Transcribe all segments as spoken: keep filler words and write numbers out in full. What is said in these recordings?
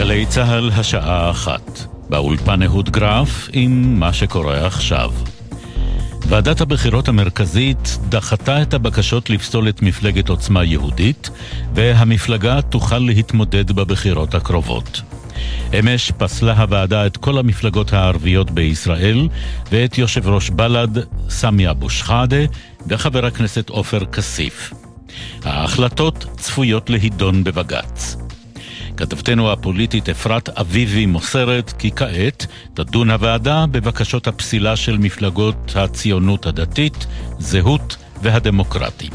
גלי צהל השעה אחת. באולפן אהוד גרף עם מה שקורה עכשיו. ועדת הבחירות המרכזית דחתה את הבקשות לפסול את מפלגת עוצמה יהודית, והמפלגה תוכל להתמודד בבחירות הקרובות. אמש פסלה הוועדה את כל המפלגות הערביות בישראל, ואת יושב ראש בל"ד סמי אבו שחאדה וחבר הכנסת עופר כסיף. ההחלטות צפויות להידון בבג"ץ. כתבתנו הפוליטית אפרת אביבי מוסרת כי כעת תדון הוועדה בבקשות הפסילה של מפלגות הציונות הדתית, זהות והדמוקרטים.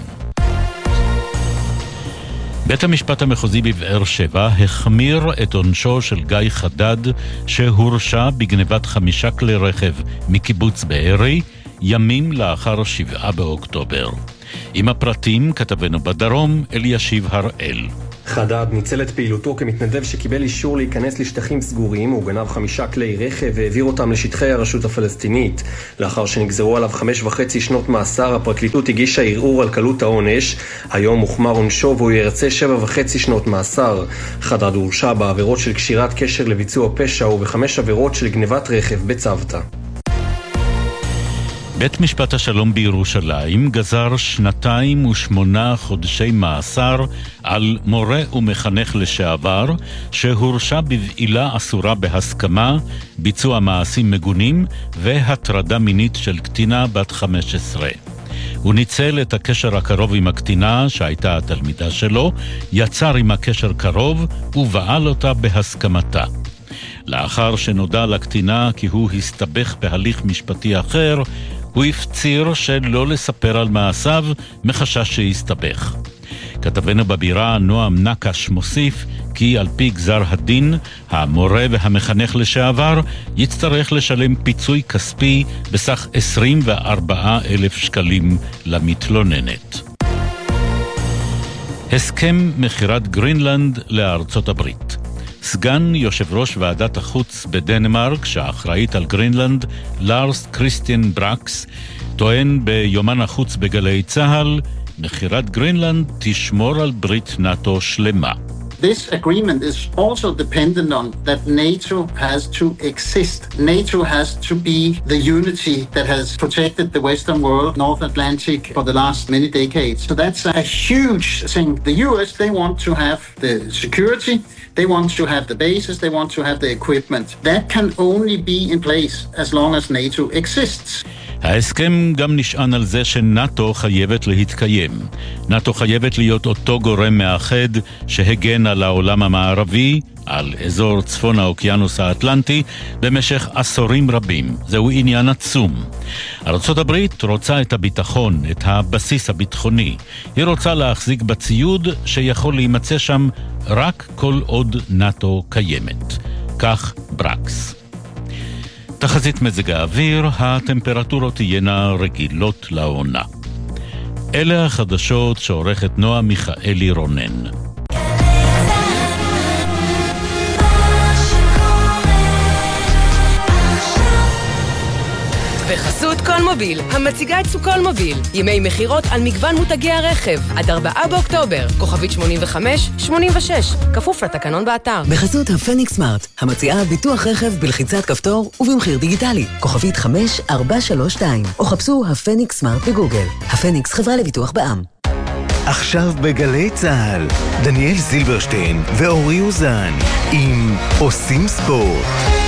בית המשפט המחוזי בבאר שבע החמיר את עונשו של גיא חדד שהורשע בגנבת חמישה כלי רכב מקיבוץ בארי ימים לאחר שבעה באוקטובר. עם הפרטים כתבנו בדרום אלישיב הראל. חדד ניצל את פעילותו כמתנדב שקיבל אישור להיכנס לשטחים סגורים. הוא גנב חמישה כלי רכב והעביר אותם לשטחי הרשות הפלסטינית. לאחר שנגזרו עליו חמש וחצי שנות מאסר, הפרקליטות הגישה ערעור על קלות העונש. היום הוחמר עונשו והוא ירצה שבע וחצי שנות מאסר. חדד הורשע בעבירות של קשירת קשר לביצוע פשע ובחמש עבירות של גנבת רכב בצוותא. בית משפט השלום בירושלים גזר שנתיים ושמונה חודשי מאסר על מורה ומחנך לשעבר שהורשע בבעילה אסורה בהסכמה, ביצוע מעשים מגונים והטרדה מינית של קטינה בת חמש עשרה. הוא ניצל את הקשר הקרוב עם הקטינה שהייתה התלמידה שלו, יצר עם הקשר קרוב ובעל אותה בהסכמתה. לאחר שנודע לקטינה כי הוא הסתבך בהליך משפטי אחר, הוא הפציר שלא לספר על מעשיו מחשש שיסתבך. כתבנו בבירה נועם נקש מוסיף כי על פי גזר הדין, המורה והמחנך לשעבר יצטרך לשלם פיצוי כספי בסך עשרים וארבעה אלף שקלים למתלוננת. הסכם מחירת גרינלנד לארצות הברית. סגן יושב ראש ועדת החוץ בדנמרק שאחראית על גרינלנד, לארס קריסטיאן ברקס, טוען ביומן החוץ בגלי צהל, מחירת גרינלנד תשמור על ברית נאטו שלמה. This agreement is also dependent on that NATO has to exist. NATO has to be the unity that has protected the Western world, North Atlantic, for the last many decades. So that's a huge thing. The U S, they want to have the security, they want to have the bases, they want to have the equipment. That can only be in place as long as NATO exists. ההסכם גם נשען על זה שנאטו חייבת להתקיים. נאטו חייבת להיות אותו גורם מאחד שהגן על העולם המערבי, על אזור צפון האוקיינוס האטלנטי, במשך עשורים רבים. זהו עניין עצום. ארצות הברית רוצה את הביטחון, את הבסיס הביטחוני. היא רוצה להחזיק בציוד שיכול להימצא שם רק כל עוד נאטו קיימת. כך ברקס. תחזית מזג האוויר, הטמפרטורות תהיינה רגילות לעונה. אלה החדשות שעורכת נועה מיכאלי רונן. בחסות קולמוביל, המציגה את סוקולמוביל. ימי מחירות על מגוון מותגי הרכב. עד ארבעה באוקטובר. כוכבית שמונים וחמש שמונים ושש. כפוף לתקנון באתר. בחסות הפניקס סמארט, המציעה ביטוח רכב בלחיצת כפתור ובמחיר דיגיטלי. כוכבית חמש ארבע שלוש שתיים. או חפשו הפניקס סמארט בגוגל. הפניקס חברה לביטוח בע"מ. עכשיו בגלי צהל, דניאל זילברשטיין ואורי אוזן עם עושים ספורט.